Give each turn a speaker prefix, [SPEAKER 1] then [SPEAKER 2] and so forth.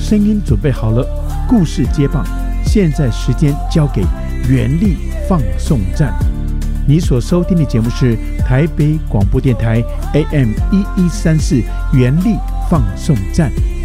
[SPEAKER 1] 声音准备好了，故事接棒，现在时间交给原力放送站。你所收听的节目是台北广播电台 AM1134 原力放送站。